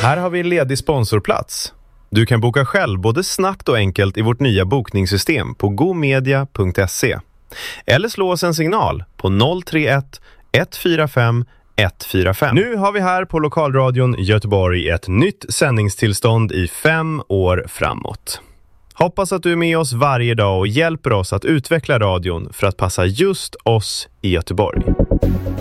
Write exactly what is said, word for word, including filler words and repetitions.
Här har vi en ledig sponsorplats. Du kan boka själv både snabbt och enkelt i vårt nya bokningssystem på gomedia punkt se. Eller slå oss en signal på noll tre ett ett fyra fem ett fyra fem. Nu har vi här på Lokalradion Göteborg ett nytt sändningstillstånd i fem år framåt. Hoppas att du är med oss varje dag och hjälper oss att utveckla radion för att passa just oss i Göteborg.